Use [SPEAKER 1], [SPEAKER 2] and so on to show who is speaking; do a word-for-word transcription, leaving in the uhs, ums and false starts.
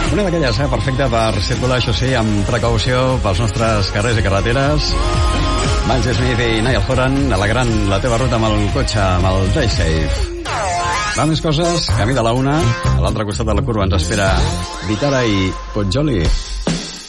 [SPEAKER 1] Una d'aquelles, eh, perfecta per circular, això sí, amb precaució pels nostres carrers i carreteres. Miles Smith i Niall Horan alegrant la teva ruta amb el cotxe, amb el Drive Safe. Va, més coses, camí de la una. A l'altre costat de la curva ens espera Vitara i Poggioli.